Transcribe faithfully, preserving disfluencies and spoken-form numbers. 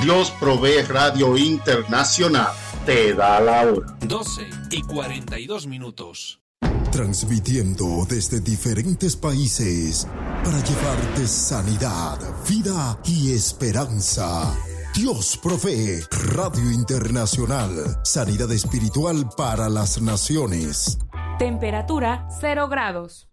Dios Provee Radio Internacional te da la hora. doce y cuarenta y dos minutos. Transmitiendo desde diferentes países para llevarte sanidad, vida y esperanza. Dios Provee Radio Internacional. Sanidad espiritual para las naciones. Temperatura cero grados.